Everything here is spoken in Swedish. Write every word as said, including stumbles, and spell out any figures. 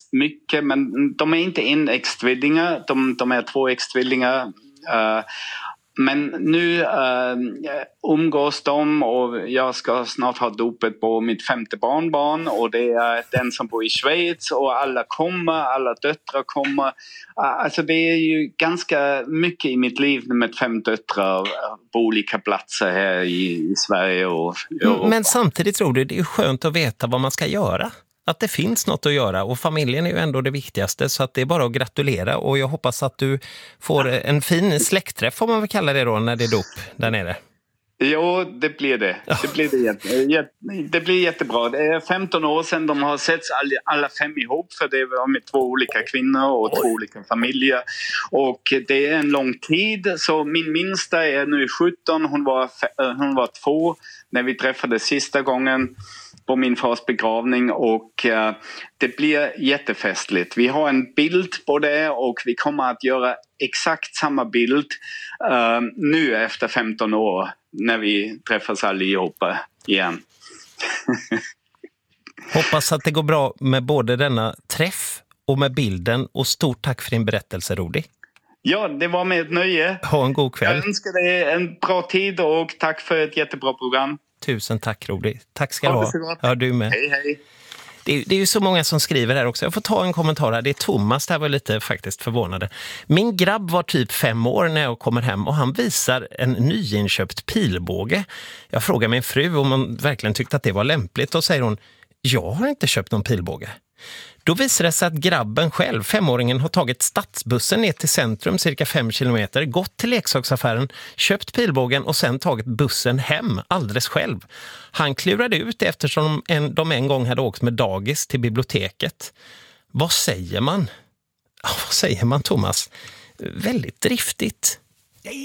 mycket, men de är inte enäggstvillingar, de, de är tvåäggstvillingar. Uh, men nu uh, umgås de och jag ska snart ha dopet på mitt femte barnbarn och det är den som bor i Schweiz och alla kommer, alla döttrar kommer. Uh, alltså det är ju ganska mycket i mitt liv med fem döttrar på olika platser här i, i Sverige och Europa. Men samtidigt tror du det är skönt att veta vad man ska göra? Att det finns något att göra och familjen är ju ändå det viktigaste så att det är bara att gratulera och jag hoppas att du får en fin släktträff får man väl kalla det då när det är dop där nere. Jo, det blir det. Det blir, det jätte, jätte, det blir jättebra. Det är femton år sedan de har setts alla, alla fem ihop för det var med två olika kvinnor och Oj. två olika familjer. Och det är en lång tid så min minsta är nu sjutton, hon var, hon var två när vi träffades sista gången på min fars begravning och uh, det blir jättefestligt. Vi har en bild på det och vi kommer att göra exakt samma bild uh, nu efter femton år när vi träffas allihopa igen. Hoppas att det går bra med både denna träff och med bilden och stort tack för din berättelse, Rudi. Ja, det var med ett nöje. Ha en god kväll. Jag önskar dig en bra tid och tack för ett jättebra program. Tusen tack, Rudi. Tack ska du ha. Ha. Ja, du med. Hej, hej. Det är, det är ju så många som skriver här också. Jag får ta en kommentar här. Det är Thomas, där var lite faktiskt förvånade. Min grabb var typ fem år när jag kommer hem och han visar en nyinköpt pilbåge. Jag frågar min fru om hon verkligen tyckte att det var lämpligt och säger hon, jag har inte köpt någon pilbåge. Då visar det sig att grabben själv, femåringen, har tagit stadsbussen ner till centrum cirka fem kilometer, gått till leksaksaffären, köpt pilbågen och sen tagit bussen hem alldeles själv. Han klurade ut eftersom en, de en gång hade åkt med dagis till biblioteket. Vad säger man? Ja, vad säger man, Thomas? Väldigt driftigt.